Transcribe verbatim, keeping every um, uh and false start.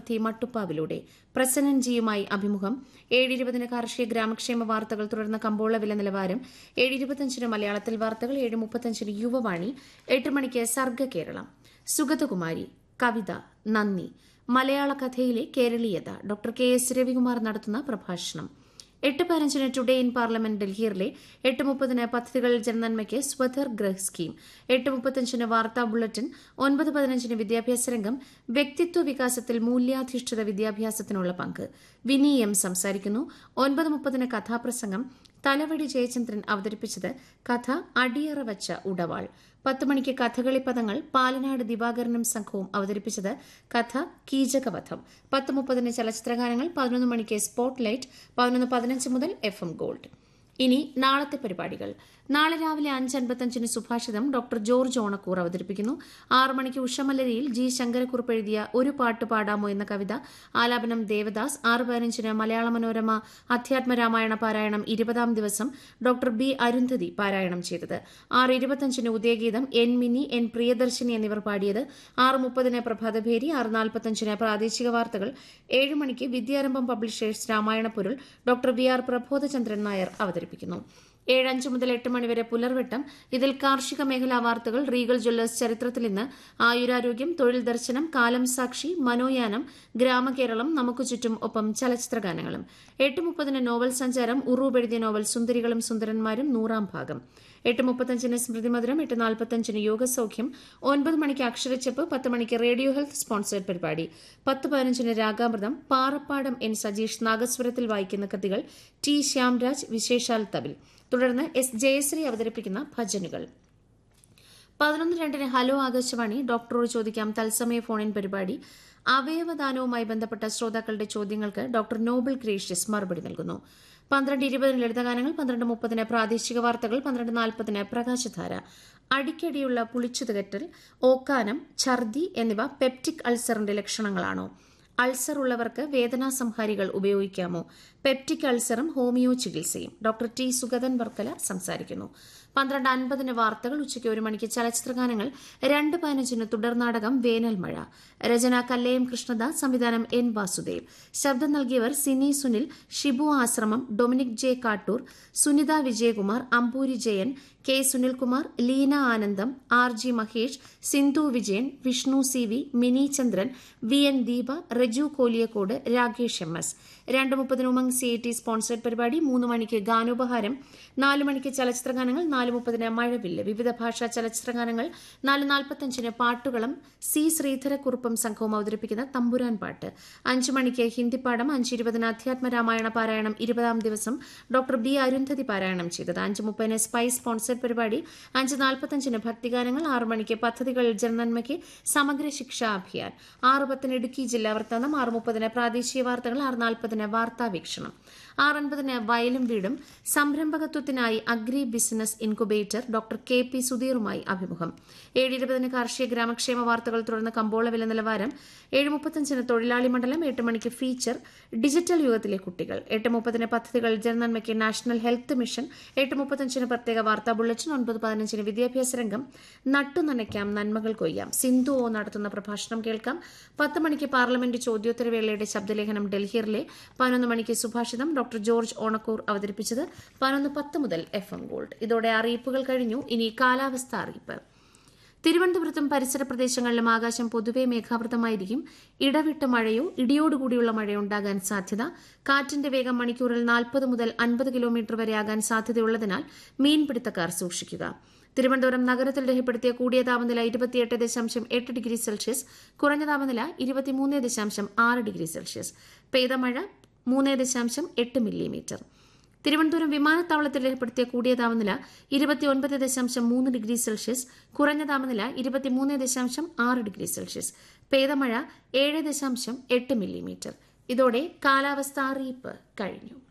സ്ഥാനാർത്ഥി മട്ടുപ്പാവിലൂടെ. പ്രസന്നൻജിയുമായി അഭിമുഖം. ഏഴ് ഇരുപതിന് കാർഷിക ഗ്രാമക്ഷേമ വാർത്തകൾ, തുടർന്ന് കമ്പോള വില നിലവാരം. ഏഴ് ഇരുപത്തിയഞ്ചിന് മലയാളത്തിൽ വാർത്തകൾ. ഏഴ് മുപ്പത്തിയഞ്ചിന് യുവവാണി. എട്ട് മണിക്ക് സർഗ കേരളം. സുഗതകുമാരി കവിത നന്ദി. മലയാള കഥയിലെ കേരളീയത ഡോക്ടർ കെ എസ് രവികുമാർ നടത്തുന്ന പ്രഭാഷണം. എട്ട് പതിനഞ്ചിന് ടുഡേ ഇൻ പാർലമെന്റ് ഡൽഹിയിലെ. എട്ട് മുപ്പതിന് പദ്ധതികൾ ജനനന്മയ്ക്ക് സ്വധർ ഗ്രഹ് സ്കീം. എട്ട് മുപ്പത്തിയഞ്ചിന് വാർത്താ ബുള്ളറ്റിൻ. ഒൻപത് പതിനഞ്ചിന് വിദ്യാഭ്യാസ രംഗം. വ്യക്തിത്വ വികാസത്തിൽ മൂല്യാധിഷ്ഠിത വിദ്യാഭ്യാസത്തിനുള്ള പങ്ക്. വിനി എം സംസാരിക്കുന്നു. ഒൻപത് മുപ്പതിന് കഥാപ്രസംഗം. തലവടി ജയചന്ദ്രൻ അവതരിപ്പിച്ചത് കഥ അടിയറ വച്ച ഉടവാൾ. പത്ത് മണിക്ക് കഥകളി പദങ്ങൾ. പാലനാട് ദിവാകരനും സംഘവും അവതരിപ്പിച്ചത് കഥ കീചകവധം. പത്ത് മുപ്പതിന് ചലച്ചിത്രഗാനങ്ങൾ. പതിനൊന്ന് മണിക്ക് സ്പോട്ട് ലൈറ്റ്. പതിനൊന്ന് പതിനഞ്ച് മുതൽ എഫ് എം ഗോൾഡ്. ഇനി നാളത്തെ പരിപാടികൾ. നാളെ രാവിലെ അഞ്ച് അൻപത്തഞ്ചിന് സുഭാഷിതം ഡോക്ടർ ജോർജ് ഓണക്കൂർ അവതരിപ്പിക്കുന്നു. ആറ് മണിക്ക് ഉഷമലരിയിൽ ജി ശങ്കരക്കുറുപ്പ് എഴുതിയ ഒരു പാട്ട് പാടാമോ എന്ന കവിത. ആലാപനം ദേവദാസ്. ആറ് പതിനഞ്ചിന് മലയാള മനോരമ അധ്യാത്മരാമായണ പാരായണം ഇരുപതാം ദിവസം ഡോക്ടർ ബി അരുന്ധതി പാരായണം ചെയ്തത്. ആറ് ഇരുപത്തിയഞ്ചിന് ഉദയഗീതം. എൻ മിനി, എൻ പ്രിയദർശിനി എന്നിവർ പാടിയത്. ആറ് മുപ്പതിന് പ്രഭാതഭേരി. ആറ് നാൽപ്പത്തഞ്ചിന് പ്രാദേശിക വാർത്തകൾ. ഏഴ് മണിക്ക് വിദ്യാരംഭം പബ്ലിഷേഴ്സ് രാമായണ പൊരുൾ doctor V R Prabodhachandran Nair അവതരിപ്പിക്കുന്നു. ഏഴ് അഞ്ച് മുതൽ എട്ട് മണിവരെ പുലർവെട്ടം. ഇതിൽ കാർഷിക മേഖലാ വാർത്തകൾ, റീഗൽ ജ്വല്ലേഴ്സ് ചരിത്രത്തിൽ ഇന്ന്, ആയുരാരോഗ്യം, തൊഴിൽ ദർശനം, കാലം സാക്ഷി, മനോയാനം, ഗ്രാമകേരളം, നമുക്ക് ചുറ്റും, ഒപ്പം ചലച്ചിത്രഗാനങ്ങളും. എട്ട് മുപ്പതിന് നോവൽ സഞ്ചാരം. ഉറൂബ് എഴുതിയ നോവൽ സുന്ദരികളും സുന്ദരന്മാരും നൂറാം ഭാഗം. എട്ട് മുപ്പത്തഞ്ചിന് സ്മൃതിമധുരം. എട്ട് നാൽപ്പത്തഞ്ചിന് യോഗസൌഖ്യം. ഒൻപത് മണിക്ക് അക്ഷരച്ചെപ്പ്. പത്ത് മണിക്ക് റേഡിയോ ഹെൽത്ത് സ്പോൺസേഡ് പരിപാടി. പത്ത് പതിനഞ്ചിന് രാഗാമൃതം. പാറപ്പാടം എൻ സജീഷ് നാഗസ്വരത്തിൽ വായിക്കുന്ന കൃതികൾ. ടി ശ്യാംരാജ് വിശേഷാൽ തവിൽ. തുടർന്ന് എസ് ജയശ്രീ അവതരിപ്പിക്കുന്ന ഭജനുകൾ. പതിനൊന്ന് രണ്ടിന് ഹലോ ആകാശവാണി ഡോക്ടറോട് ചോദിക്കാം തത്സമയ ഫോണിൻ പരിപാടി. അവയവദാനവുമായി ബന്ധപ്പെട്ട ശ്രോതാക്കളുടെ ചോദ്യങ്ങൾക്ക് ഡോക്ടർ നോബൽ ഗ്രേഷ്യസ് മറുപടി നൽകുന്നു. പന്ത്രണ്ട് ഇരുപതിന് ലളിതഗാനങ്ങൾ. പന്ത്രണ്ട് മുപ്പതിന് പ്രാദേശിക വാർത്തകൾ. പന്ത്രണ്ട് നാൽപ്പതിന് പ്രകാശധാര. അടിക്കടിയുള്ള പുളിച്ചുതുകറ്റൽ, ഓക്കാനം, ഛർദി എന്നിവ പെപ്റ്റിക് അൾസറിന്റെ ലക്ഷണങ്ങളാണോ? അൾസർ ഉള്ളവർക്ക് വേദനാസംഹാരികൾ ഉപയോഗിക്കാമോ? പെപ്റ്റിക് അൾസറും ഹോമിയോ ചികിത്സയും. ഡോക്ടർ ടി സുഗതൻ വർക്കല സംസാരിക്കുന്നു. പന്ത്രണ്ട് അൻപതിന് വാർത്തകൾ. ഉച്ചയ്ക്ക് ഒരു മണിക്ക് ചലച്ചിത്രഗാനങ്ങൾ. രണ്ട് പതിനഞ്ചിന് തുടർനാടകം വേനൽ മഴ. രചന കല്ലയം കൃഷ്ണദാസ്, സംവിധാനം എൻ വാസുദേവ്. ശബ്ദം നൽകിയവർ സിനി സുനിൽ, ഷിബു ആശ്രമം, Dominic J Kattoor, Sunitha Vijayakumar, Amboori Jayan, K Sunilkumar, Leena ആനന്ദം, R G Mahesh, Sindhu Vijayan, Vishnu C V, mini ചന്ദ്രൻ, V N Deepa, Reju Koliyakode, Rakesh M S. രണ്ട് മുപ്പതിന് Umang C I T sponsored പരിപാടി. മൂന്ന് മണിക്ക് ഗാനോപഹാരം. നാല് മണിക്ക് ചലച്ചിത്രഗാനങ്ങൾ. നാല് മുപ്പതിന് മഴവില്ല്. വിവിധ ഭാഷാ ചലച്ചിത്രഗാനങ്ങൾ. നാല് നാൽപ്പത്തഞ്ചിന് പാട്ടുകളം. സി ശ്രീധരക്കുറുപ്പും സംഘവും അവതരിപ്പിക്കുന്ന തമ്പുരാൻ പാട്ട്. അഞ്ച് മണിക്ക് ഹിന്ദിപ്പാടം. അഞ്ച് ഇരുപതിന് അധ്യാത്മരാമായണ പാരായണം ഇരുപതാം ദിവസം ഡോക്ടർ ബി അരുന്ധതി പാരായണം ചെയ്തത്. അഞ്ച് മുപ്പതിന് സ്പൈസ് സ്പോൺസേഡ് പരിപാടി. അഞ്ച് നാൽപ്പത്തഞ്ചിന് ഭക്തിഗാനങ്ങൾ. ആറ് മണിക്ക് പദ്ധതികൾ ജനനന്മയ്ക്ക് സമഗ്ര ശിക്ഷാ അഭിയാൻ. ആറ് പത്തിന് ഇടുക്കി ജില്ലാ വൃത്താന്തം. ആറ് മുപ്പതിന് പ്രാദേശിക വാർത്തകൾ. ആറ് നാൽപ്പതിന് വാർത്താ വീക്ഷണം. ആറ് അൻപതിന് വയലും വീടും. സംരംഭകത്വത്തിനായി agri business incubator doctor K P സുധീറുമായി അഭിമുഖം. ഏഴ് ഇരുപതിന് കാർഷിക ഗ്രാമക്ഷേമ വാർത്തകൾ, തുടർന്ന് കമ്പോള വില നിലവാരം. ഏഴ് മുപ്പത്തഞ്ചിന് തൊഴിലാളി മണ്ഡലം. എട്ട് മണിക്ക് ഫീച്ചർ ഡിജിറ്റൽ യുഗത്തിലെ കുട്ടികൾ. എട്ട് മുപ്പതിന് പദ്ധതികൾ ജനനന്മയ്ക്ക് നാഷണൽ ഹെൽത്ത് മിഷൻ. എട്ട് മുപ്പത്തഞ്ചിന് പ്രത്യേക വാർത്താ ബുള്ളറ്റിൻ. ഒൻപത് പതിനഞ്ചിന് വിദ്യാഭ്യാസ രംഗം. നട്ടുനനയ്ക്കാം നന്മകൾ കൊയ്യാം. സിന്ധു ഓ നടത്തുന്ന പ്രഭാഷണം കേൾക്കാം. പത്ത് മണിക്ക് പാർലമെന്റ് ചോദ്യോത്തരവേളയുടെ ശബ്ദലേഖനം ഡൽഹിയിലെ. പതിനൊന്ന് മണിക്ക് സുഭാഷിതം ഡോക്ടർ ജോർജ് ഓണക്കൂർ അവതരിപ്പിച്ചത്. പതിനൊന്ന് പത്ത് മുതൽ എഫ് എം ഗോൾഡ്. ഇതോടെ അറിയിപ്പുകൾ കഴിഞ്ഞു. ഇനി കാലാവസ്ഥ അറിയിപ്പ്. തിരുവനന്തപുരത്തും പരിസര പ്രദേശങ്ങളിലും ആകാശം പൊതുവെ മേഘാവൃതമായിരിക്കും. ഇടവിട്ട് മഴയോ ഇടിയോടുകൂടിയുള്ള മഴയോ ഉണ്ടാകാൻ സാധ്യത. കാറ്റിന്റെ വേഗം മണിക്കൂറിൽ നാൽപ്പത് മുതൽ അൻപത് കിലോമീറ്റർ വരെ ആകാൻ സാധ്യതയുള്ളതിനാൽ മീൻപിടുത്തക്കാർ സൂക്ഷിക്കുക. തിരുവനന്തപുരം നഗരത്തിൽ രേഖപ്പെടുത്തിയ കൂടിയ താപനില ഇരുപത്തിയെട്ട് ദശാംശം എട്ട് ഡിഗ്രി സെൽഷ്യസ്, കുറഞ്ഞ താപനില ഇരുപത്തിമൂന്ന് ദശാംശം ആറ് ഡിഗ്രി സെൽഷ്യസ്. പെയ്ത മഴ മൂന്ന് ദശാംശം എട്ട് മില്ലിമീറ്റർ. തിരുവനന്തപുരം വിമാനത്താവളത്തിൽ രേഖപ്പെടുത്തിയ കൂടിയ താപനില ഇരുപത്തിയൊൻപത് ദശാംശം മൂന്ന് ഡിഗ്രി സെൽഷ്യസ്, കുറഞ്ഞ താപനില ഇരുപത്തിമൂന്ന് ദശാംശം ആറ് ഡിഗ്രി സെൽഷ്യസ്. പെയ്ത മഴ ഏഴ് ദശാംശം എട്ട് മില്ലിമീറ്റർ. ഇതോടെ കാലാവസ്ഥാ അറിയിപ്പ് കഴിഞ്ഞു.